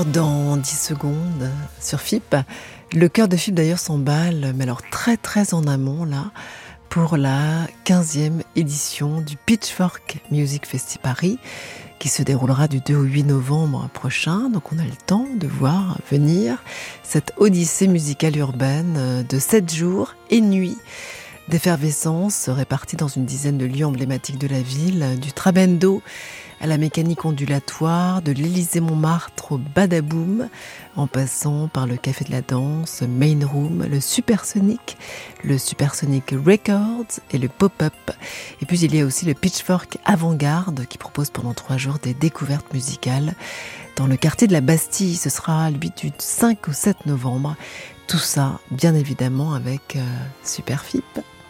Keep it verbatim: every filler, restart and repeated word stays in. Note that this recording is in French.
Dans dix secondes, sur F I P, le chœur de F I P d'ailleurs s'emballe, mais alors très très en amont là, pour la quinzième édition du Pitchfork Music Festival Paris, qui se déroulera du deux au huit novembre prochain. Donc on a le temps de voir venir cette odyssée musicale urbaine de sept jours et nuits d'effervescence répartie dans une dizaine de lieux emblématiques de la ville, du Trabendo à la mécanique ondulatoire, de l'Élysée-Montmartre au Badaboom, en passant par le Café de la Danse, Main Room, le Supersonic, le Supersonic Records et le Pop-Up. Et puis il y a aussi le Pitchfork Avant-Garde qui propose pendant trois jours des découvertes musicales dans le quartier de la Bastille. Ce sera lui du cinq au sept novembre. Tout ça, bien évidemment, avec euh, Super F I P.